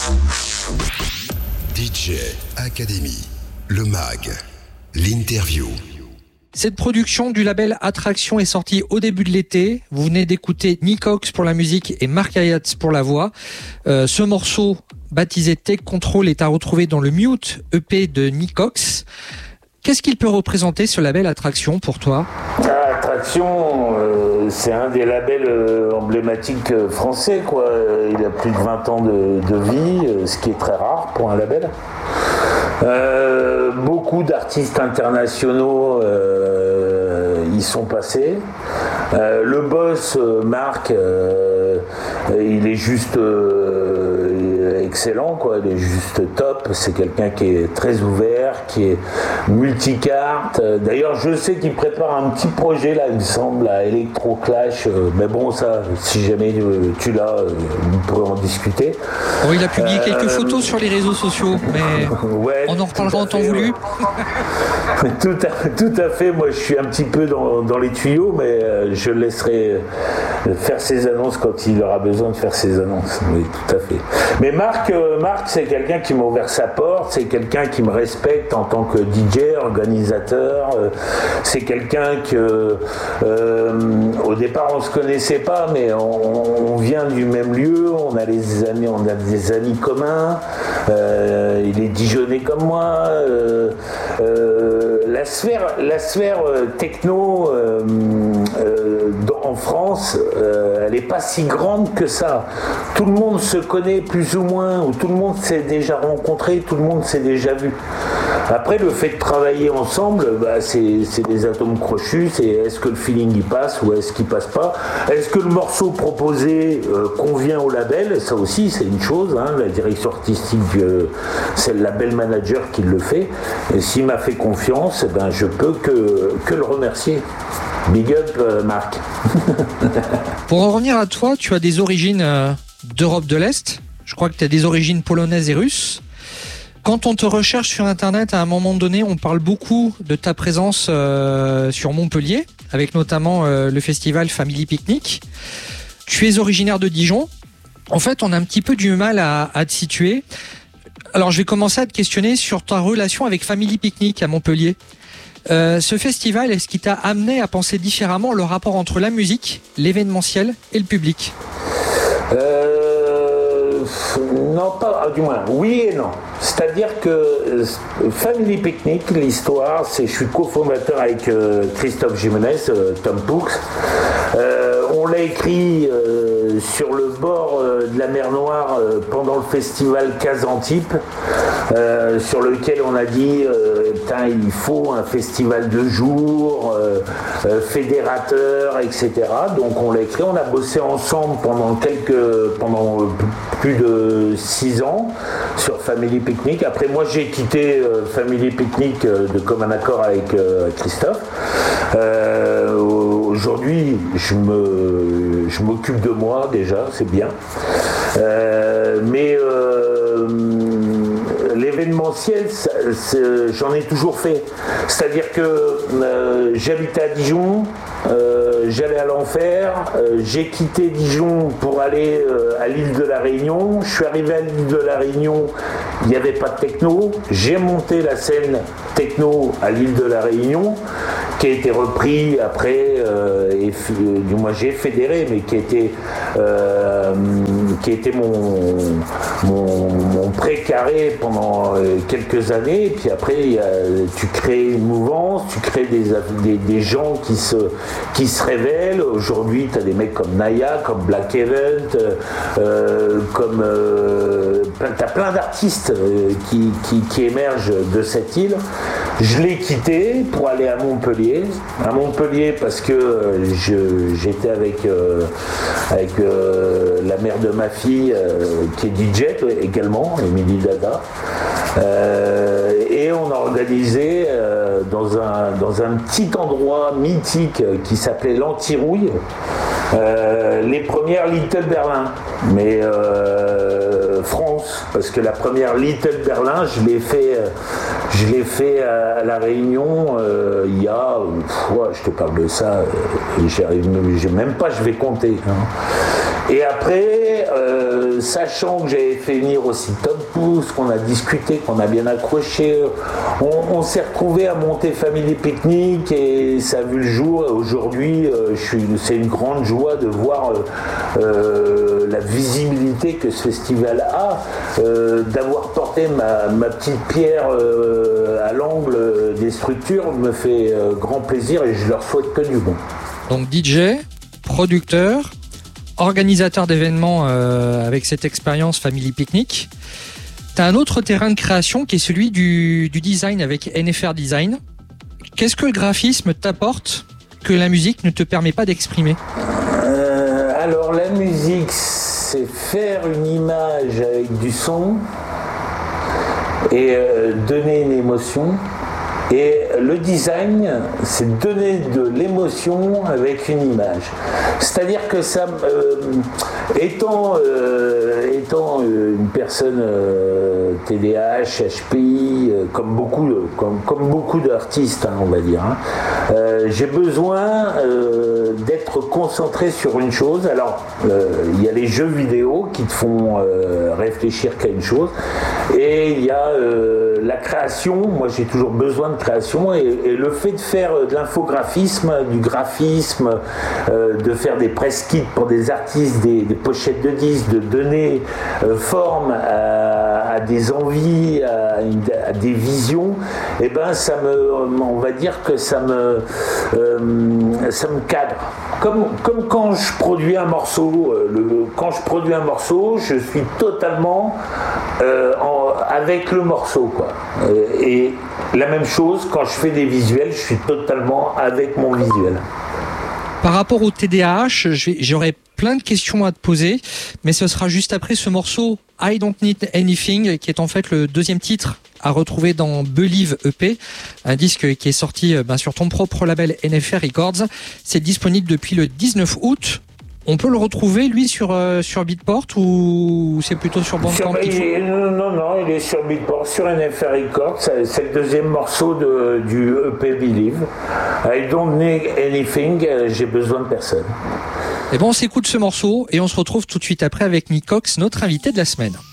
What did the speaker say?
DJ Academy, le mag, l'interview. Cette production du label Attraction est sortie au début de l'été. Vous venez d'écouter Nick Cox pour la musique et Mark Hayat pour la voix. Ce morceau, baptisé Take Control, est à retrouver dans le Mute EP de Nick Cox. Qu'est-ce qu'il peut représenter, ce label Attraction, pour toi ? Attraction, c'est un des labels emblématiques français, quoi. Il a plus de 20 ans de vie, ce qui est très rare pour un label. Beaucoup d'artistes internationaux y sont passés. Le boss, Marc, il est juste excellent, quoi. Il est juste top. C'est quelqu'un qui est très ouvert, qui est multicarte. D'ailleurs, je sais qu'il prépare un petit projet là, il me semble, à Electro Clash. Mais bon, ça, si jamais tu l'as, on pourrait en discuter. Bon, il a publié quelques photos sur les réseaux sociaux, mais ouais, on en reparlera en temps voulu. Tout à fait. Moi, je suis un petit peu dans les tuyaux, mais je le laisserai faire ses annonces quand il aura besoin de faire ses annonces. Oui, tout à fait. Mais Marc, c'est quelqu'un qui m'a ouvert sa porte, c'est quelqu'un qui me respecte en tant que DJ, organisateur. C'est quelqu'un que, au départ, on se connaissait pas, mais on vient du même lieu, on a des amis communs. Il est dijonnais comme moi. La sphère techno en France, elle n'est pas si grande que ça. Tout le monde se connaît plus ou moins, ou tout le monde s'est déjà rencontré, tout le monde s'est déjà vu. Après, le fait de travailler ensemble, c'est des atomes crochus. C'est est-ce que le feeling y passe ou est-ce qu'il passe pas? Est-ce que le morceau proposé convient au label? Ça aussi, c'est une chose. La direction artistique, c'est le label manager qui le fait. Et s'il m'a fait confiance, je peux que le remercier. Big up, Marc. Pour en revenir à toi, tu as des origines d'Europe de l'Est. Je crois que tu as des origines polonaises et russes. Quand on te recherche sur Internet, à un moment donné, on parle beaucoup de ta présence sur Montpellier, avec notamment le festival Family Picnic. Tu es originaire de Dijon. En fait, on a un petit peu du mal à te situer. Alors, je vais commencer à te questionner sur ta relation avec Family Picnic à Montpellier. Ce festival, est-ce qui t'a amené à penser différemment le rapport entre la musique, l'événementiel et le public ? Non, pas, du moins, oui et non. C'est-à-dire que Family Picnic, l'histoire, je suis cofondateur avec Christophe Jimenez, Tom Poux. On l'a écrit sur le bord de la mer Noire pendant le festival Casantip, sur lequel on a dit il faut un festival de jour, fédérateur, etc. Donc on l'a écrit, on a bossé ensemble pendant plus de 6 ans sur Family Picnic. Après moi j'ai quitté Family Picnic de commun accord avec Christophe. Aujourd'hui je m'occupe de moi déjà, c'est bien. Mais l'événementiel, j'en ai toujours fait. C'est-à-dire que j'habitais à Dijon, j'allais à l'enfer, j'ai quitté Dijon pour aller à l'île de la Réunion. Je suis arrivé à l'île de la Réunion, il n'y avait pas de techno. J'ai monté la scène techno à l'île de la Réunion, qui a été repris après, du moins j'ai fédéré, mais qui était mon précaré pendant quelques années. Et puis après, tu crées une mouvance, tu crées des gens qui se révèlent. Aujourd'hui, tu as des mecs comme Naya, comme Black Event, tu as plein d'artistes qui émergent de cette île. Je l'ai quitté pour aller à Montpellier. À Montpellier parce que j'étais avec la mère de ma fille qui est DJ également, Émilie Dada. Et on a organisé dans un petit endroit mythique qui s'appelait l'Antirouille les premières Little Berlin. Mais France, parce que la première Little Berlin, je l'ai fait à La Réunion il y a, je te parle de ça, j'arrive même pas, je vais compter. Et après, sachant que j'avais fait venir aussi Tom Pouce, qu'on a discuté, qu'on a bien accroché, on s'est retrouvé à monter Family Picnic et ça a vu le jour. Et aujourd'hui, c'est une grande joie de voir la visibilité que ce festival a, d'avoir porté ma petite pierre à l'angle des structures me fait grand plaisir et je leur souhaite que du bon. Donc DJ, producteur, organisateur d'événements avec cette expérience Family Picnic. Tu as un autre terrain de création qui est celui du design avec NFR Design. Qu'est-ce que le graphisme t'apporte que la musique ne te permet pas d'exprimer ? Alors la musique, c'est faire une image avec du son et donner une émotion. Et le design, c'est donner de l'émotion avec une image. C'est-à-dire que ça, étant une personne TDAH, HPI, comme beaucoup d'artistes, on va dire, j'ai besoin d'être concentré sur une chose. Alors, il y a les jeux vidéo qui te font réfléchir qu'à une chose, et il y a la création. Moi, j'ai toujours besoin de création et le fait de faire de l'infographisme, du graphisme, de faire des press kits pour des artistes, des pochettes de disques, de donner forme à des envies, à des visions, et ben on va dire que ça me cadre. Comme quand je produis un morceau, je suis totalement avec le morceau, quoi. Et la même chose, quand je fais des visuels, je suis totalement avec mon visuel. Par rapport au TDAH, j'aurais plein de questions à te poser, mais ce sera juste après ce morceau I Don't Need Anything, qui est en fait le deuxième titre à retrouver dans Believe EP, un disque qui est sorti sur ton propre label NFR Records. C'est disponible depuis le 19 août. On peut le retrouver, lui, sur Beatport ou c'est plutôt sur Bandcamp? Non, il est sur Beatport, sur NFR Records. C'est le deuxième morceau du EP Believe. I Don't Need Anything, j'ai besoin de personne. Et bon, on s'écoute ce morceau et on se retrouve tout de suite après avec Nick Cox, notre invité de la semaine.